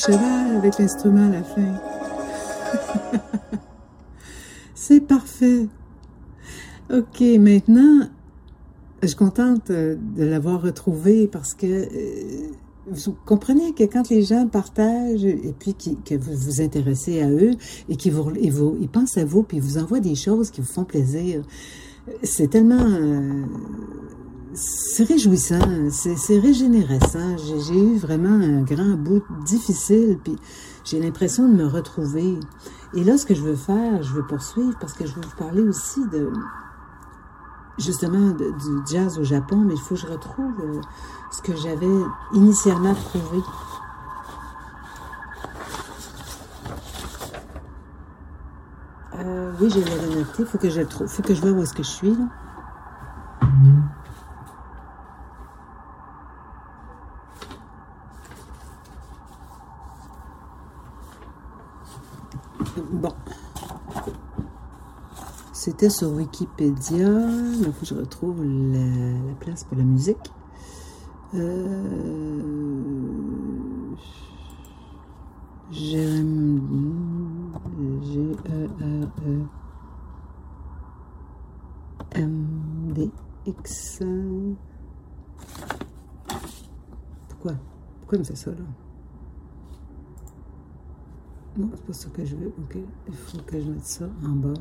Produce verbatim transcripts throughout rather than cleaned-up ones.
cheval avec l'instrument à la fin. C'est parfait. OK, maintenant, je suis contente de l'avoir retrouvé parce que euh, vous comprenez que quand les gens partagent et puis qui, que vous vous intéressez à eux et qu'ils vous, ils vous, ils pensent à vous puis ils vous envoient des choses qui vous font plaisir, c'est tellement... Euh, c'est réjouissant, c'est régénérescent. J'ai eu vraiment un grand bout difficile, puis j'ai l'impression de me retrouver. Et là, ce que je veux faire, je veux poursuivre parce que je veux vous parler aussi de, justement, de, du jazz au Japon, mais il faut que je retrouve euh, ce que j'avais initialement trouvé. Euh, oui, je l'avais noté, il faut que je le trouve, il faut que je vois où est-ce que je suis, là. Bon, c'était sur Wikipédia. Il faut que je retrouve la, la place pour la musique. Euh, J'aime G E R E M D X. Pourquoi? Pourquoi il me fait ça, là? Non, c'est pas ça que je veux. OK. Il faut que je mette ça en bas.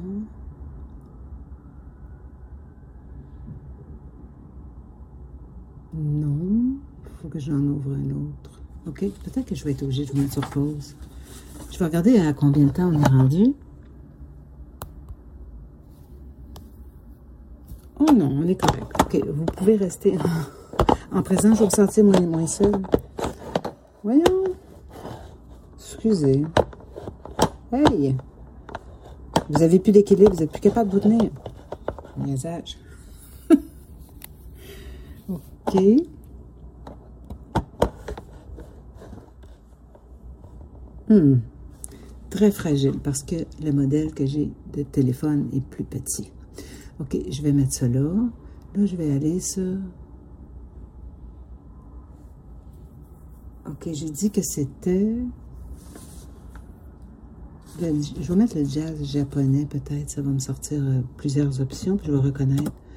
Non. Il faut que j'en ouvre un autre. OK. Peut-être que je vais être obligée de vous mettre sur pause. Je vais regarder à combien de temps on est rendu. Oh non, on est correct. OK. Vous pouvez rester en, en présence. Je vais me sentir moins, moins seule. Voyons. Excusez. Hey! Vous avez plus d'équilibre, vous n'êtes plus capable de vous tenir. Niaisage. OK. Hmm. Très fragile parce que le modèle que j'ai de téléphone est plus petit. OK, je vais mettre ça là. Là, je vais aller sur... OK, j'ai dit que c'était... Je vais mettre le jazz japonais, peut-être. Ça va me sortir euh, plusieurs options, puis je vais reconnaître.